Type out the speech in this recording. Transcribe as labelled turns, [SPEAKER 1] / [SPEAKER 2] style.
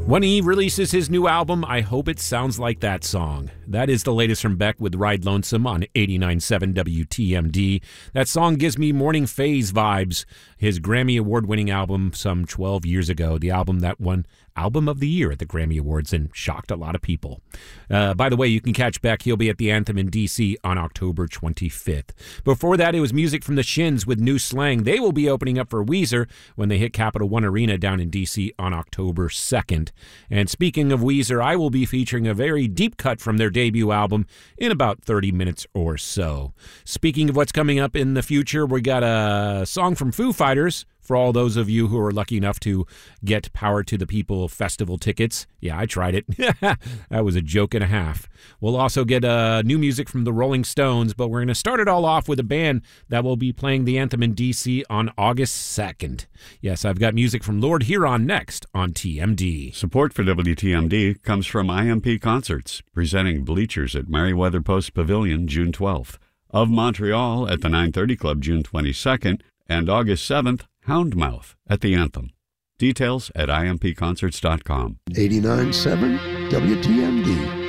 [SPEAKER 1] When he releases his new album, I hope it sounds like that song. That is the latest from Beck with Ride Lonesome on 89.7 WTMD. That song gives me Morning Phase vibes. His Grammy Award-winning album some 12 years ago. The album that won Album of the Year at the Grammy Awards and shocked a lot of people. By the way, you can catch Beck. He'll be at the Anthem in D.C. on October 25th. Before that, it was music from the Shins with New Slang. They will be opening up for Weezer when they hit Capital One Arena down in D.C. on October 2nd. And speaking of Weezer, I will be featuring a very deep cut from their debut album in about 30 minutes or so. Speaking of what's coming up in the future, we got a song from Foo Fighters for all those of you who are lucky enough to get Power to the People festival tickets. Yeah, I tried it. That was a joke and a half. We'll also get new music from the Rolling Stones, but we're going to start it all off with a band that will be playing the Anthem in D.C. on August 2nd. Yes, I've got music from Lord Huron next on TMD.
[SPEAKER 2] Support for WTMD comes from IMP Concerts, presenting Bleachers at Merriweather Post Pavilion June 12th, of Montreal at the 930 Club June 22nd, and August 7th, Houndmouth at the Anthem. Details at impconcerts.com.
[SPEAKER 3] 89.7 WTMD.